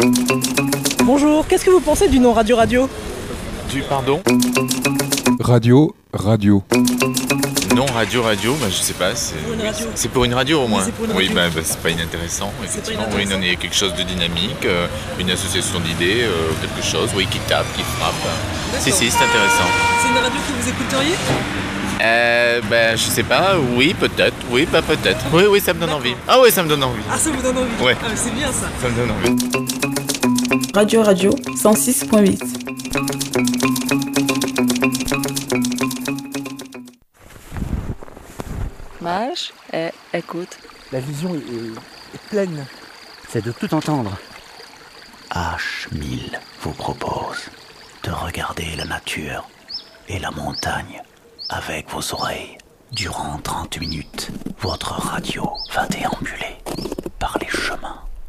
Bonjour, qu'est-ce que vous pensez du nom Radio Radio? Du pardon? Radio. Non, radio, bah, je sais pas, c'est Pour une radio. c'est pour une radio au moins. c'est pour une Oui, radio. c'est pas inintéressant, effectivement. inintéressant. Oui, non, il y a quelque chose de dynamique, une association d'idées, quelque chose, oui, qui tape, qui frappe. Si, c'est intéressant. C'est une radio que vous écouteriez? Je sais pas, oui, peut-être, oui, pas peut-être. Oui, ça me donne envie. Ah oui, ça me donne envie. Ah, ça vous donne envie? Ouais. Ah, mais c'est bien ça. Ça me donne envie. Radio 106.8. Mage, écoute. La vision est pleine. C'est de tout entendre. H1000 vous propose de regarder la nature et la montagne avec vos oreilles. Durant 30 minutes, votre radio va déambuler par les chemins